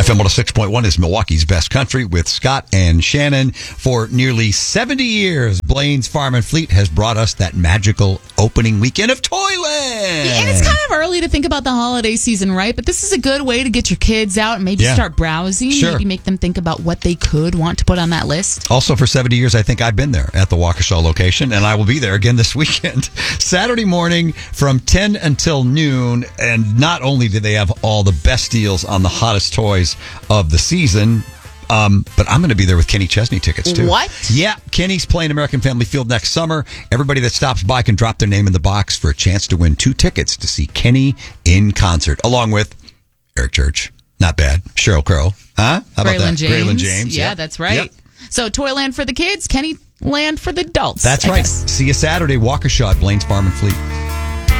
FM 106.1 is Milwaukee's best country with Scott and Shannon. For nearly 70 years, Blaine's Farm and Fleet has brought us that magical opening weekend of Toyland. Yeah, and it's kind of early to think about the holiday season, right? But this is a good way to get your kids out and maybe start browsing. Sure. Maybe make them think about what they could want to put on that list. Also, for 70 years, I think I've been there at the Waukesha location, and I will be there again this weekend. Saturday morning from 10 until noon, and not only do they have all the best deals on the hottest toys of the season, but I'm going to be there with Kenny Chesney tickets, too. What? Yeah, Kenny's playing American Family Field next summer. Everybody that stops by can drop their name in the box for a chance to win 2 tickets to see Kenny in concert, along with Eric Church. Not bad. Sheryl Crow. Huh? How about that? Braylon James. Yeah, that's right. Yep. So Toyland for the kids, Kenny Land for the adults. That's right. See you Saturday, Waukesha at Blaine's Farm and Fleet.